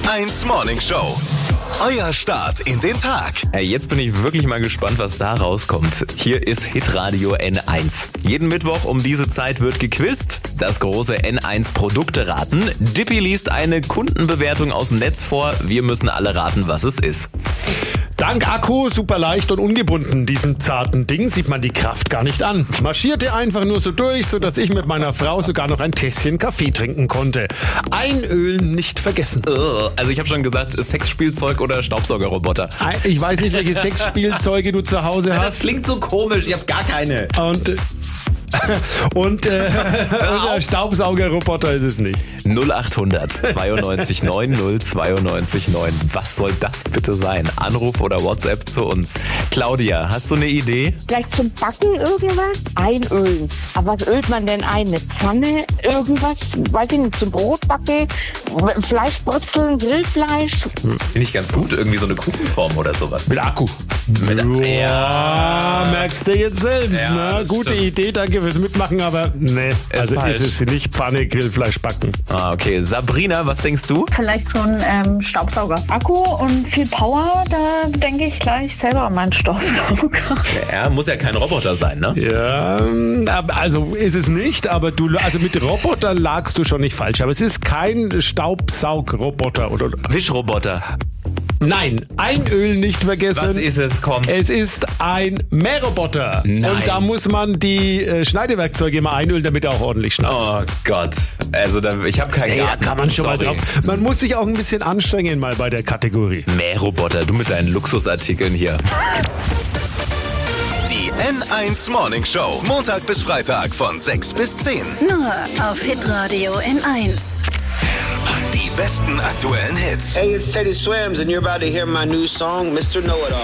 N1 Morning Show. Euer Start in den Tag. Hey, jetzt bin ich wirklich mal gespannt, was da rauskommt. Hier ist Hitradio N1. Jeden Mittwoch um diese Zeit wird gequizt. Das große N1 Produkte raten. Dippy liest eine Kundenbewertung aus dem Netz vor. Wir müssen alle raten, was es ist. Dank Akku, super leicht und ungebunden. Diesen zarten Ding sieht man die Kraft gar nicht an. Marschierte einfach nur so durch, sodass ich mit meiner Frau sogar noch ein Tässchen Kaffee trinken konnte. Einölen nicht vergessen. Also ich habe schon gesagt, Sexspielzeug oder Staubsaugerroboter. Ich weiß nicht, welche Sexspielzeuge du zu Hause Das hast. klingt so komisch, ich habe gar keine. Und der Staubsaugerroboter ist es nicht. 0800 92 90 92 9. Was soll das bitte sein? Anruf oder WhatsApp zu uns. Claudia, hast du eine Idee? Vielleicht zum Backen irgendwas? Einölen. Aber was ölt man denn ein? Eine Pfanne? Irgendwas? Weiß ich nicht, zum Brotbacken? Fleischbrutzeln? Grillfleisch? Finde ich ganz gut. Irgendwie so eine Kuchenform oder sowas. Mit Akku. Ja, merkst du jetzt selbst, Ja, ne? das Gute stimmt. Idee, danke fürs Mitmachen, aber ne, also falsch. ist es nicht Pfanne, Grillfleisch backen. Ah, okay. Sabrina, was denkst du? Vielleicht so ein Staubsauger. Akku und viel Power, da denke ich gleich selber an meinen Staubsauger. Ja, muss ja kein Roboter sein, ne? Ja, also ist es nicht, aber also mit Roboter lagst du schon nicht falsch, aber es ist kein Staubsaugroboter oder Wischroboter. nein, Einölen nicht vergessen. Was ist es? Komm. Es ist ein Mähroboter. Nein. Und da muss man die Schneidewerkzeuge immer einölen, damit er auch ordentlich schneidet. Oh Gott. Also ich habe keinen Ja, Garten. kann man schon Sorry. mal drauf. Man muss sich auch ein bisschen anstrengen mal bei der Kategorie. Mähroboter, du mit deinen Luxusartikeln hier. Die N1 Morning Show. Montag bis Freitag von 6 bis 10. Nur auf Hitradio N1. Die besten aktuellen Hits. Hey, it's Teddy Swims, and you're about to hear my new song, Mr. Know-It-All.